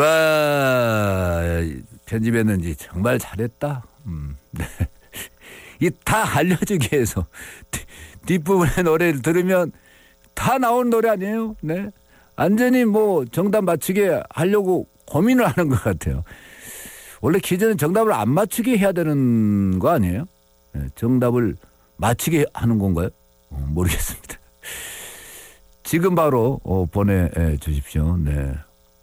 편집했는지 정말 잘했다. 네. 이 다 알려주기 위해서 뒷부분의 노래를 들으면 다 나온 노래 아니에요? 네. 완전히 뭐 정답 맞추게 하려고 고민을 하는 것 같아요. 원래 퀴즈는 정답을 안 맞추게 해야 되는 거 아니에요? 네. 정답을 맞추게 하는 건가요? 모르겠습니다. 지금 바로 보내주십시오. 네.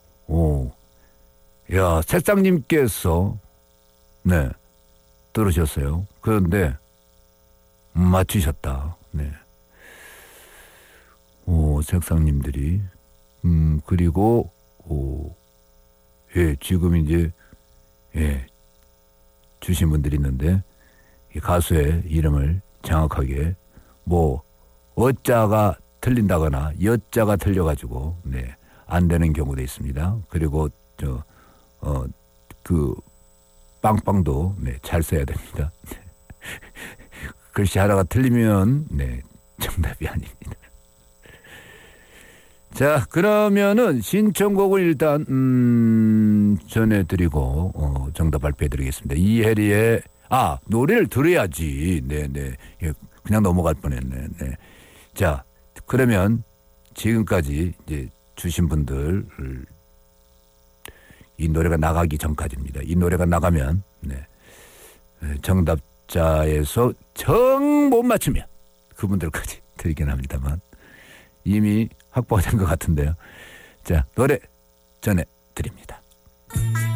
야, 색상님께서 네 들으셨어요. 그런데 맞추셨다. 네. 색상님들이 그리고 지금 이제 주신 분들이 있는데 이 가수의 이름을 정확하게 뭐 어자가 틀린다거나 여자가 틀려가지고 안 되는 경우도 있습니다. 그리고 그 빵빵도 잘 써야 됩니다. 글씨 하나가 틀리면 정답이 아닙니다. 자, 그러면은 신청곡을 일단 전해드리고 정답 발표해드리겠습니다. 이혜리의 노래를 들어야지. 네네. 그냥 넘어갈 뻔했네. 네. 자, 그러면 지금까지 이제 주신 분들 이 노래가 나가기 전까지입니다. 이 노래가 나가면 정답자에서 정 못 맞추면 그분들까지 드리긴 합니다만 이미 확보가 된 것 같은데요. 자, 노래 전해드립니다.